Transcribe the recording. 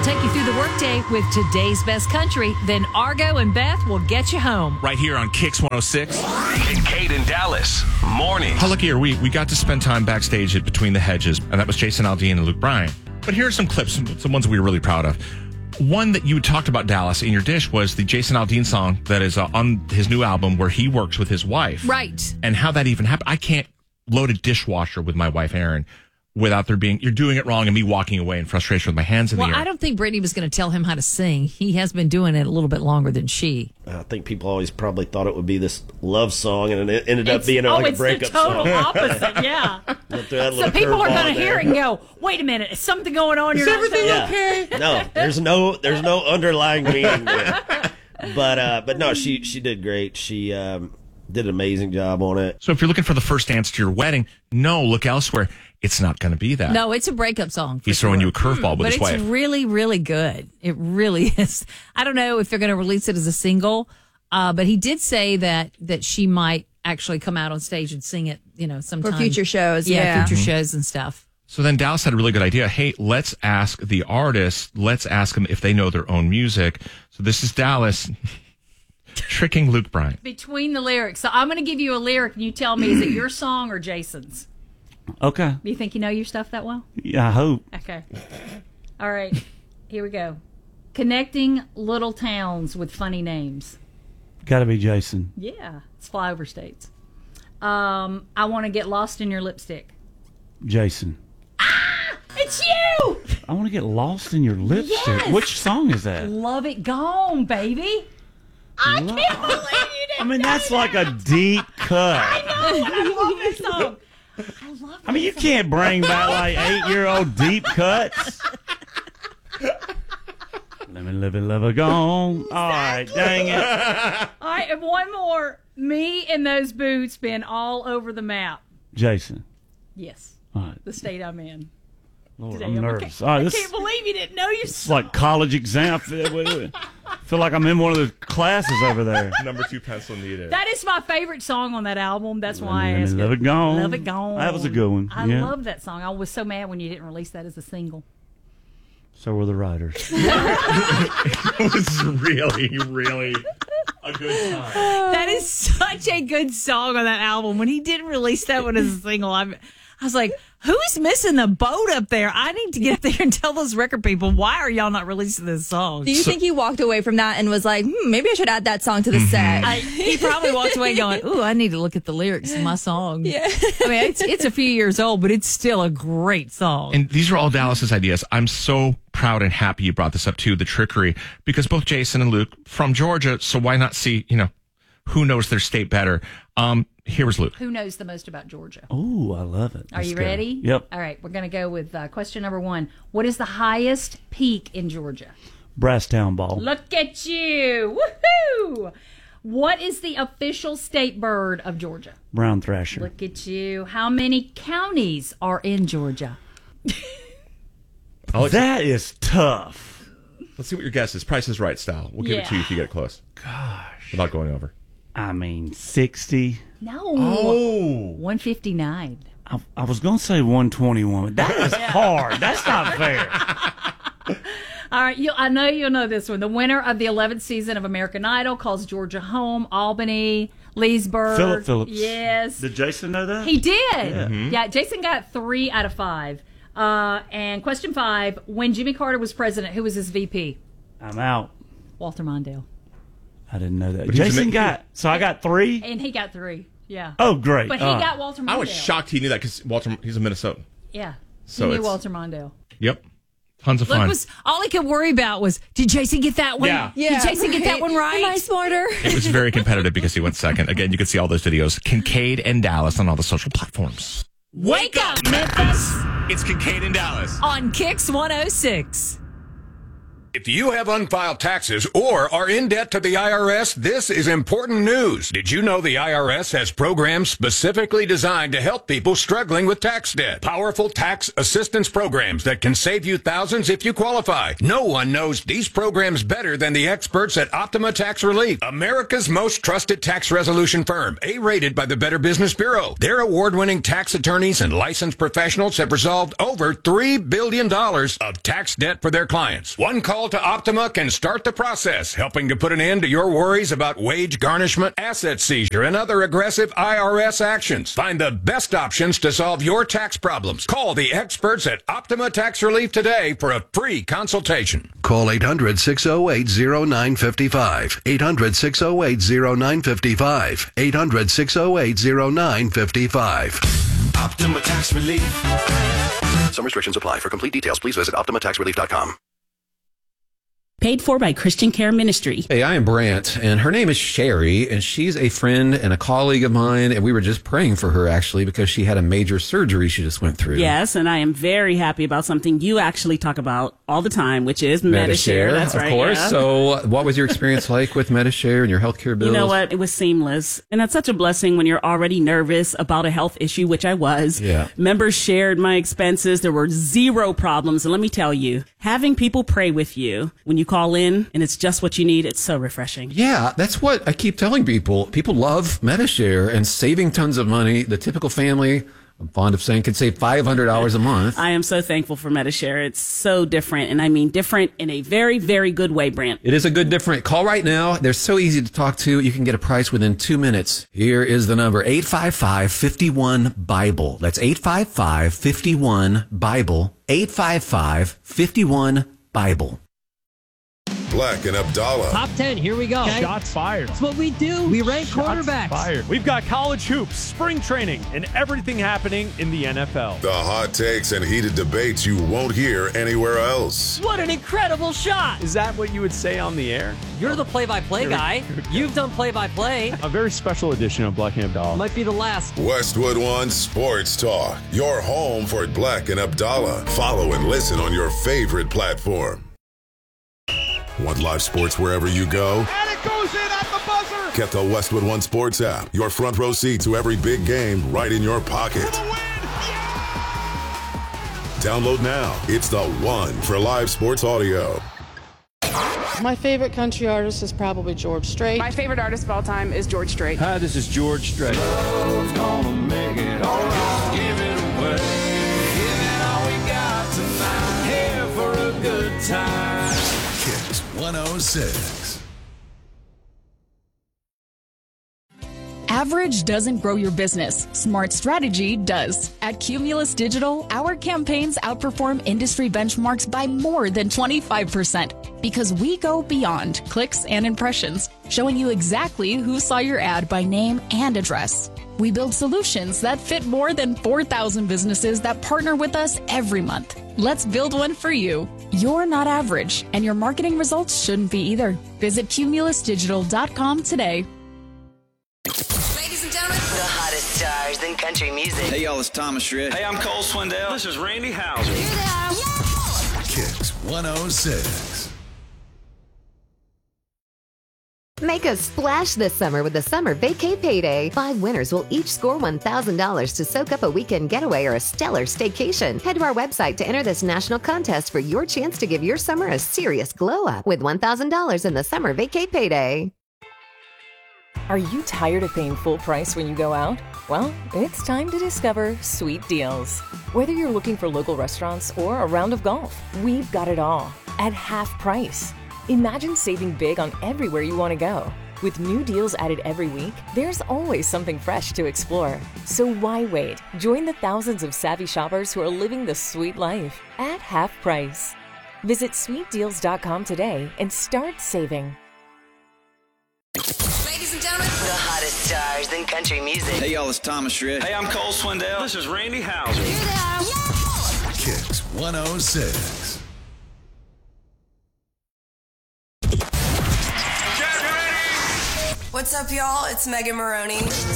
take you through the workday with today's best country. Then Argo and Beth will get you home. Right here on Kix 106. Kincaid and Dallas. Morning. How lucky are we? We got to spend time backstage at Between the Hedges, and that was Jason Aldean and Luke Bryan. But here are some clips, some ones we were really proud of. One that you talked about, Dallas, in your dish was the Jason Aldean song that is on his new album where he works with his wife. Right. And how that even happened. I can't load a dishwasher with my wife, Erin, without there being, you're doing it wrong, and me walking away in frustration with my hands in the air. Well, I don't think Brittany was going to tell him how to sing. He has been doing it a little bit longer than she. I think people always probably thought it would be this love song, and it ended up being like a breakup song. song. It's the total opposite, yeah. So people are going to hear it and go, wait a minute, is something going on? Is everything okay? No, there's no underlying meaning there. But no, she did great. She did an amazing job on it. So if you're looking for the first dance to your wedding, no, look elsewhere. It's not going to be that. No, it's a breakup song. He's throwing you a curveball with his wife. But it's really, really good. It really is. I don't know if they're going to release it as a single, but he did say that she might actually come out on stage and sing it, sometime. For future shows. Yeah, future shows and stuff. So then Dallas had a really good idea. Hey, let's ask the artist. Let's ask them if they know their own music. So this is Dallas tricking Luke Bryan. Between the lyrics. So I'm going to give you a lyric and you tell me, is it your song or Jason's? Okay. Do you think you know your stuff that well? Yeah, I hope. Okay. All right. Here we go. Connecting little towns with funny names. Got to be Jason. Yeah. It's flyover states. I want to get lost in your lipstick. Jason. It's you! I want to get lost in your lipstick. Yes! Which song is that? Love It Gone, baby. I can't believe you didn't I mean, know that's that. like a deep cut. I know, but I love this song. I mean, you can't bring back like 8-year-old deep cuts. Let me live it, love it, gone. All right, dang it. All right, and one more. Me and those boots been all over the map. Jason. Yes. All right. The state I'm in. Lord, Today. I'm nervous. Okay. All right, I can't believe you didn't know your It's song. like college exam. I feel like I'm in one of the classes over there. Number 2 pencil needed. That is my favorite song on that album. That's why I asked Love it gone. Love It Gone. That was a good one. I yeah. love that song. I was so mad when you didn't release that as a single. So were the writers. It was really, really a good time. That is such a good song on that album. When he didn't release that one as a single, I was like, who's missing the boat up there? I need to get up there and tell those record people, why are y'all not releasing this song? Do you think he walked away from that and was like, maybe I should add that song to the set? He probably walked away going, ooh, I need to look at the lyrics of my song. Yeah. I mean, it's a few years old, but it's still a great song. And these are all Dallas's ideas. I'm so proud and happy you brought this up too, the trickery, because both Jason and Luke from Georgia, so why not see, who knows their state better? Here was Luke. Who knows the most about Georgia? Oh, I love it. Are you ready? Yep. All right, we're going to go with question number 1. What is the highest peak in Georgia? Brasstown Ball. Look at you. Woohoo! What is the official state bird of Georgia? Brown Thrasher. Look at you. How many counties are in Georgia? That is tough. Let's see what your guess is. Price is Right style. We'll give it to you if you get it close. Gosh. Without going over. I mean, 60. No. Oh. 159. I was going to say 121, but that is hard. That's not fair. All right, I know you'll know this one. The winner of the 11th season of American Idol calls Georgia home. Albany, Leesburg. Philip Phillips. Yes. Did Jason know that? He did. Yeah, Jason got 3 out of 5. And question 5, when Jimmy Carter was president, who was his VP? I'm out. Walter Mondale. I didn't know that. But Jason so I got 3? And he got 3, yeah. Oh, great. But he got Walter Mondale. I was shocked he knew that because he's a Minnesotan. Yeah, So he knew it's- Walter Mondale. Yep. Tons of fun. All he could worry about was, did Jason get that one? Yeah. Did Jason get that one right? Am I smarter? It was very competitive because he went second. Again, you can see all those videos. Kincaid and Dallas on all the social platforms. Wake up, Memphis! It's Kincaid and Dallas. On Kix 106. If you have unfiled taxes or are in debt to the IRS, this is important news. Did you know the IRS has programs specifically designed to help people struggling with tax debt? Powerful tax assistance programs that can save you thousands if you qualify. No one knows these programs better than the experts at Optima Tax Relief, America's most trusted tax resolution firm, A-rated by the Better Business Bureau. Their award-winning tax attorneys and licensed professionals have resolved over $3 billion of tax debt for their clients. One call to Optima can start the process, helping to put an end to your worries about wage garnishment, asset seizure, and other aggressive IRS actions. Find the best options to solve your tax problems. Call the experts at Optima Tax Relief today for a free consultation. Call 800-608-0955. 800-608-0955. 800-608-0955. Optima Tax Relief. Some restrictions apply. For complete details, please visit OptimaTaxRelief.com. Paid for by Christian Care Ministry. Hey, I am Brant, and her name is Sherry, and she's a friend and a colleague of mine, and we were just praying for her, actually, because she had a major surgery she just went through. Yes, and I am very happy about something you actually talk about all the time, which is Medi-Share. That's right. Of course. Yeah. So what was your experience like with Medi-Share and your healthcare bills? You know what? It was seamless. And that's such a blessing when you're already nervous about a health issue, which I was. Yeah. Members shared my expenses. There were zero problems. And let me tell you, having people pray with you when you call in and it's just what you need, it's so refreshing. Yeah, that's what I keep telling people. People love Medi-Share and saving tons of money. The typical family, I'm fond of saying, can save $500 a month. I am so thankful for Medi-Share. It's so different, and I mean different in a very, very good way, Brant. It is a good different. Call right now. They're so easy to talk to. You can get a price within 2 minutes. Here is the number, 855-51-BIBLE. That's 855-51-BIBLE. 855-51-BIBLE. Black and Abdallah. Top 10, here we go. Okay. Shots fired. That's what we do. We rank quarterbacks. Fired. We've got college hoops, spring training, and everything happening in the NFL. The hot takes and heated debates you won't hear anywhere else. What an incredible shot. Is that what you would say on the air? You're the play-by-play guy. You've done play-by-play. A very special edition of Black and Abdallah. Might be the last. Westwood One Sports Talk. Your home for Black and Abdallah. Follow and listen on your favorite platform. Want live sports wherever you go? And it goes in at the buzzer! Get the Westwood One Sports app. Your front row seat to every big game right in your pocket. For the win! Yeah! Download now. It's the one for live sports audio. My favorite country artist is probably George Strait. My favorite artist of all time is George Strait. Hi, this is George Strait. Love's gonna make it all right. Give it away. Give it all we got tonight. Here for a good time. Kicks 106. Average doesn't grow your business. Smart strategy does. At Cumulus Digital, our campaigns outperform industry benchmarks by more than 25% because we go beyond clicks and impressions, showing you exactly who saw your ad by name and address. We build solutions that fit more than 4,000 businesses that partner with us every month. Let's build one for you. You're not average, and your marketing results shouldn't be either. Visit cumulusdigital.com today. Ladies and gentlemen, the hottest stars in country music. Hey, y'all, it's Thomas Rhett. Hey, I'm Cole Swindell. This is Randy Houser. Here they are. Yeah! Kicks 106. Make a splash this summer with the Summer Vacay Payday. 5 winners will each score $1,000 to soak up a weekend getaway or a stellar staycation. Head to our website to enter this national contest for your chance to give your summer a serious glow-up with $1,000 in the Summer Vacay Payday. Are you tired of paying full price when you go out? Well, it's time to discover Sweet Deals. Whether you're looking for local restaurants or a round of golf, we've got it all at half price. Imagine saving big on everywhere you want to go. With new deals added every week, there's always something fresh to explore. So why wait? Join the thousands of savvy shoppers who are living the sweet life at half price. Visit sweetdeals.com today and start saving. Ladies and gentlemen, the hottest stars in country music. Hey, y'all, it's Thomas Rhett. Hey, I'm Cole Swindell. This is Randy Houser. Here they are. Yeah! Kicks 106. What's up, y'all? It's Megan Maroney.